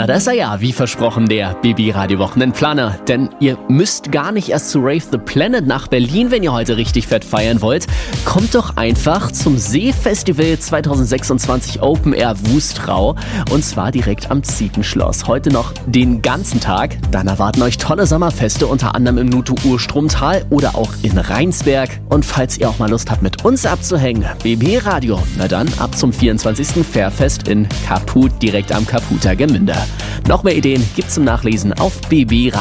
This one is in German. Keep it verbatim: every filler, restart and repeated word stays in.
Na, da ist er ja, wie versprochen, der B B Radio Wochenendplaner. Denn ihr müsst gar nicht erst zu Rave the Planet nach Berlin, wenn ihr heute richtig fett feiern wollt. Kommt doch einfach zum Seefestival zwanzig sechsundzwanzig Open Air Wustrau. Und zwar direkt am Zietenschloss. Heute noch den ganzen Tag. Dann erwarten euch tolle Sommerfeste, unter anderem im Nuto-Urstromtal oder auch in Rheinsberg. Und falls ihr auch mal Lust habt, mit uns abzuhängen, B B Radio, na dann ab zum vierundzwanzigsten Fairfest in Kaput, direkt am Kaputer Gemünder. Noch mehr Ideen gibt's zum Nachlesen auf b b radio